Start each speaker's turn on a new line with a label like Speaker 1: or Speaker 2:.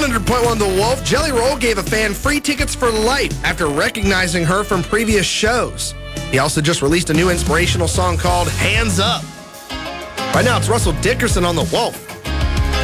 Speaker 1: 100.1 The Wolf, Jelly Roll gave a fan free tickets for life after recognizing her from previous shows. He also just released a new inspirational song called Hands Up. Right now, it's Russell Dickerson on The Wolf.